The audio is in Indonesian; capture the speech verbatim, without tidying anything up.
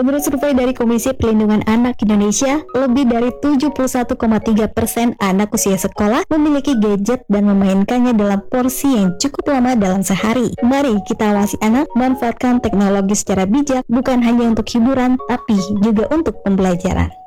Menurut survei dari Komisi Perlindungan Anak Indonesia, lebih dari tujuh puluh satu koma tiga persen anak usia sekolah memiliki gadget dan memainkannya dalam porsi yang cukup lama dalam sehari. Mari kita awasi anak manfaatkan teknologi secara bijak, bukan hanya untuk hiburan, tapi juga untuk pembelajaran.